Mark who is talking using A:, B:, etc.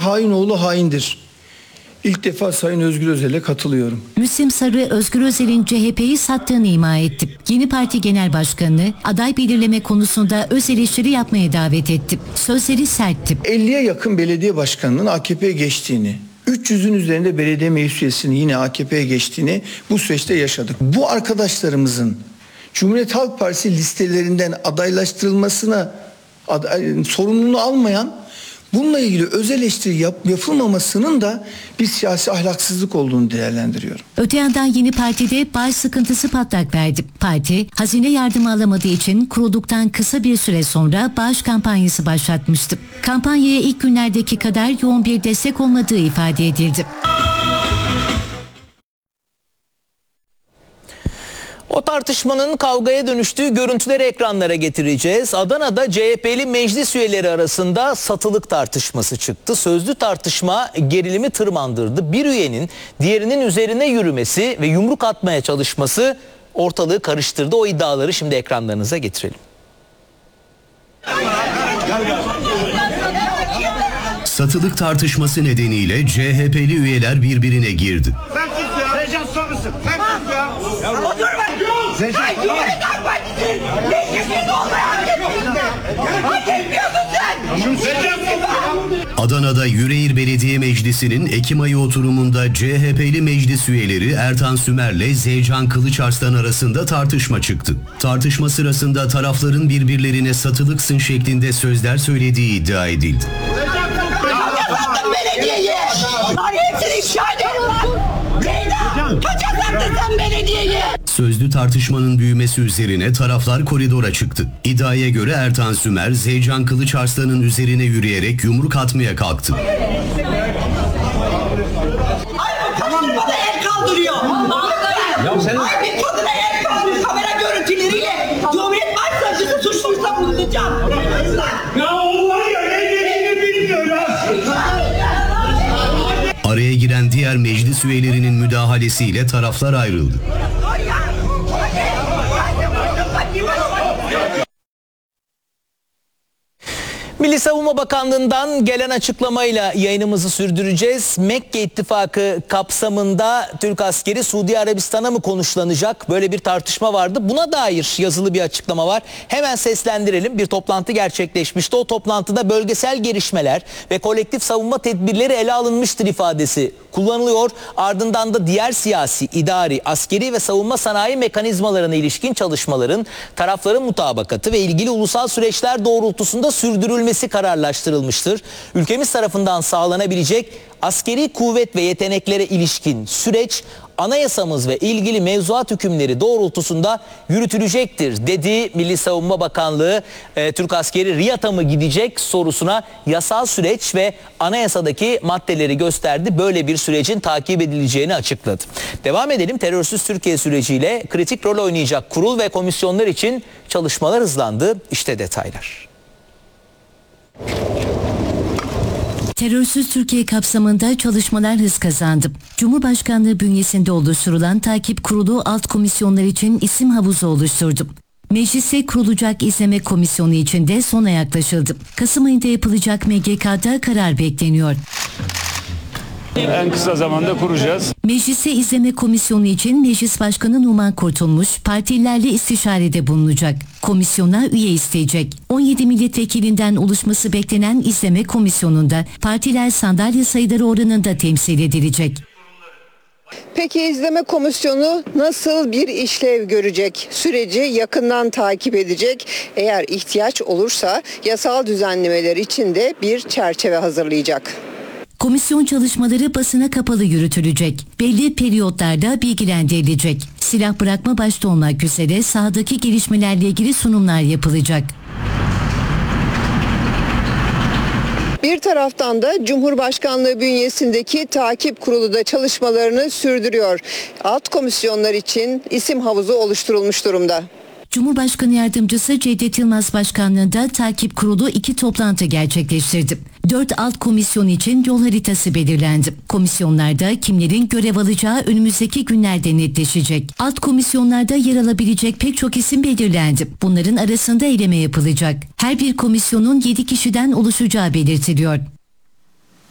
A: hain oğlu haindir. İlk defa Sayın Özgür Özel'e katılıyorum.
B: Müslim Sarı, Özgür Özel'in CHP'yi sattığını ima etti. Yeni Parti Genel Başkanı'nı aday belirleme konusunda öz eleştiri yapmaya davet etti. Sözleri sertti.
A: 50'ye yakın belediye başkanının AKP'ye geçtiğini, 300'ün üzerinde belediye meclis üyesinin yine AKP'ye geçtiğini bu süreçte yaşadık. Bu arkadaşlarımızın Cumhuriyet Halk Partisi listelerinden adaylaştırılmasına sorumluluğunu almayan, bununla ilgili öz eleştiri yapılmamasının da bir siyasi ahlaksızlık olduğunu değerlendiriyorum.
B: Öte yandan Yeni Parti'de bağış sıkıntısı patlak verdi. Parti, hazine yardımı alamadığı için kurulduktan kısa bir süre sonra bağış kampanyası başlatmıştı. Kampanyaya ilk günlerdeki kadar yoğun bir destek olmadığı ifade edildi.
C: O tartışmanın kavgaya dönüştüğü görüntüleri ekranlara getireceğiz. Adana'da CHP'li meclis üyeleri arasında satılık tartışması çıktı. Sözlü tartışma gerilimi tırmandırdı. Bir üyenin diğerinin üzerine yürümesi ve yumruk atmaya çalışması ortalığı karıştırdı. O iddiaları şimdi ekranlarınıza getirelim.
D: Satılık tartışması nedeniyle CHP'li üyeler birbirine girdi. Adana'da Yüreğir Belediye Meclisi'nin Ekim ayı oturumunda CHP'li meclis üyeleri Ertan Sümer'le Zeycan Kılıçarslan arasında tartışma çıktı. Tartışma sırasında tarafların birbirlerine satılıksın şeklinde sözler söylediği iddia edildi.
E: Belediyeyi! Lan hepsini ifşa ederim lan! Neyden? Kaçacaktın sen belediyeyi!
D: Sözlü tartışmanın büyümesi üzerine taraflar koridora çıktı. İddiaya göre Ertan Sümer, Zeycan Kılıçarslan'ın üzerine yürüyerek yumruk atmaya kalktı.
E: Ay bu kadın bana el kaldırıyor! Ay bir kadına el kaldırıyor kamera görüntüleriyle! Cumhuriyet Başsavcısı suçluysa bulunacağım!
F: Ya Allah ya ne dediğini bilmiyor ha!
D: Araya giren diğer meclis üyelerinin müdahalesiyle taraflar ayrıldı.
C: Milli Savunma Bakanlığı'ndan gelen açıklamayla yayınımızı sürdüreceğiz. Mekke İttifakı kapsamında Türk askeri Suudi Arabistan'a mı konuşlanacak? Böyle bir tartışma vardı. Buna dair yazılı bir açıklama var. Hemen seslendirelim. Bir toplantı gerçekleşmişti. O toplantıda bölgesel gelişmeler ve kolektif savunma tedbirleri ele alınmıştır ifadesi kullanılıyor. Ardından da diğer siyasi, idari, askeri ve savunma sanayi mekanizmalarına ilişkin çalışmaların tarafların mutabakatı ve ilgili ulusal süreçler doğrultusunda sürdürülmesi kararlaştırılmıştır. Ülkemiz tarafından sağlanabilecek askeri kuvvet ve yeteneklere ilişkin süreç anayasamız ve ilgili mevzuat hükümleri doğrultusunda yürütülecektir dedi Milli Savunma Bakanlığı. Türk askeri Riyad'a mı gidecek sorusuna yasal süreç ve anayasadaki maddeleri gösterdi. Böyle bir sürecin takip edileceğini açıkladı. Devam edelim. Terörsüz Türkiye süreciyle kritik rol oynayacak kurul ve komisyonlar için çalışmalar hızlandı. İşte detaylar.
B: Terörsüz Türkiye kapsamında çalışmalar hız kazandı. Cumhurbaşkanlığı bünyesinde oluşturulan takip kurulu alt komisyonlar için isim havuzu oluşturdu. Mecliste kurulacak izleme komisyonu için de sona yaklaşıldı. Kasım ayında yapılacak MGK'da karar bekleniyor.
F: En kısa zamanda kuracağız.
B: Meclise izleme komisyonu için Meclis Başkanı Numan Kurtulmuş partililerle istişarede bulunacak. Komisyona üye isteyecek. 17 milletvekilinden oluşması beklenen izleme komisyonunda partiler sandalye sayıları oranında temsil edilecek.
G: Peki izleme komisyonu nasıl bir işlev görecek? Süreci yakından takip edecek. Eğer ihtiyaç olursa yasal düzenlemeler için de bir çerçeve hazırlayacak.
B: Komisyon çalışmaları basına kapalı yürütülecek. Belli periyotlarda bilgilendirilecek. Silah bırakma başta olmak üzere sahadaki gelişmelerle ilgili sunumlar yapılacak.
G: Bir taraftan da Cumhurbaşkanlığı bünyesindeki takip kurulu da çalışmalarını sürdürüyor. Alt komisyonlar için isim havuzu oluşturulmuş durumda.
B: Cumhurbaşkanı Yardımcısı Cevdet Yılmaz Başkanlığında takip kurulu 2 toplantı gerçekleştirdi. 4 alt komisyon için yol haritası belirlendi. Komisyonlarda kimlerin görev alacağı önümüzdeki günlerde netleşecek. Alt komisyonlarda yer alabilecek pek çok isim belirlendi. Bunların arasında eleme yapılacak. Her bir komisyonun 7 kişiden oluşacağı belirtiliyor.